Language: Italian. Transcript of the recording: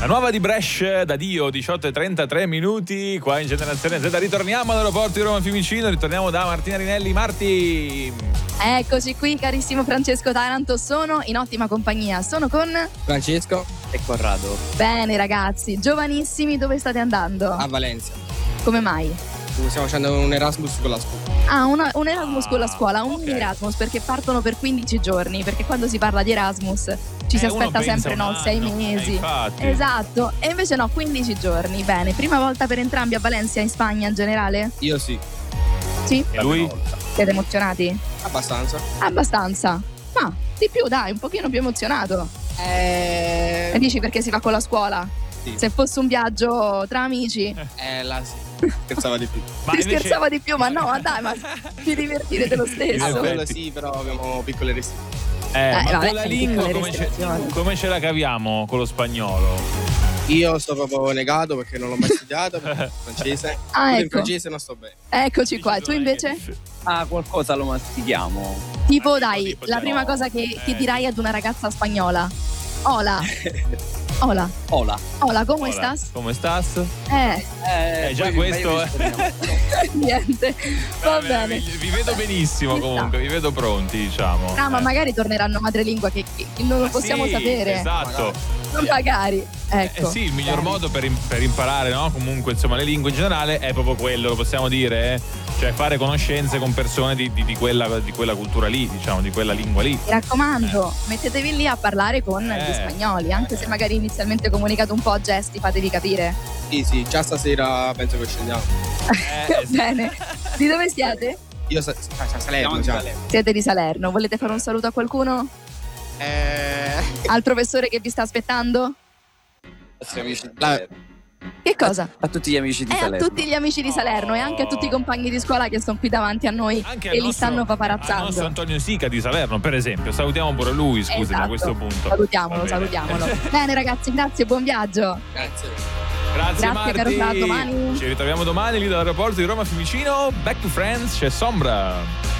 La nuova di Brescia da Dio, 18:33 minuti, qua in Generazione Z. Ritorniamo all'aeroporto di Roma Fiumicino, ritorniamo da Martina Rinelli. Marti! Eccoci qui, carissimo Francesco Taranto, sono in ottima compagnia, sono con Francesco e Corrado. Bene ragazzi, giovanissimi, dove state andando? a Valencia. Come mai? Stiamo facendo un Erasmus con la scuola. Ah, un Erasmus con la scuola, un mini Erasmus, perché partono per 15 giorni, perché quando si parla di Erasmus ci si uno aspetta pensa sempre, un 6 anno, mesi. infatti. Esatto, e invece no, 15 giorni. Bene, prima volta per entrambi a Valencia, in Spagna in generale? Io sì, Sì? E lui? Siete emozionati? abbastanza. Abbastanza. Ma di più, dai, un pochino più emozionato. E dici perché si va con la scuola? Sì. Se fosse un viaggio tra amici Là sì. Scherzava di più. Ma ti invece- scherzava di più, ma no, ma dai, ma ti divertirete lo stesso. In Quello effetti. sì, però abbiamo piccole restrizioni. Ma vabbè, con la lingua piccole come restrizioni. ce la caviamo con lo spagnolo? Io sto proprio negato perché non l'ho mai studiato, perché francese. Ah, In ecco. francese non sto bene. Eccoci qua, tu invece? Ah, qualcosa lo mastichiamo. Tipo, dai, tipo la no. prima cosa che dirai ad una ragazza spagnola. Hola. Hola. Hola. Hola, ¿cómo Hola, estás? come stas? Già poi questo magari rispondiamo. Niente, va Vabbè, bene. vi vedo benissimo Ci comunque, vi vedo pronti, diciamo. Ah, ma magari torneranno madrelingua che non lo Ah, possiamo sì, sapere. Esatto. Magari. Ecco. Sì, il miglior Bene. modo per imparare, no? Comunque, insomma, le lingue in generale è proprio quello, lo possiamo dire, cioè fare conoscenze con persone di quella cultura lì, diciamo, di quella lingua lì. Mi raccomando, mettetevi lì a parlare con gli spagnoli, anche se magari inizialmente comunicate un po' a gesti, fatevi capire. Sì, già stasera penso che scendiamo. Bene. Di dove siete? Io Salerno No, già. Salerno. Siete di Salerno. Volete fare un saluto a qualcuno? Eh, Al professore che vi sta aspettando? Amici di La- Salerno. Che cosa? A tutti gli amici di E a Salerno. tutti gli amici di Salerno e anche a tutti i compagni di scuola che sono qui davanti a noi Anche e li stanno al nostro paparazzando. Antonio Sica di Salerno, per esempio. Salutiamo pure lui, scusami, Esatto. a questo punto. Salutiamolo, Va bene. salutiamolo. Bene ragazzi, grazie, buon viaggio. Grazie. Grazie Grazie, caro Marti. Fra, a domani. Ci ritroviamo domani lì dall'aeroporto di Roma Fiumicino. Back to Friends, c'è Sombra.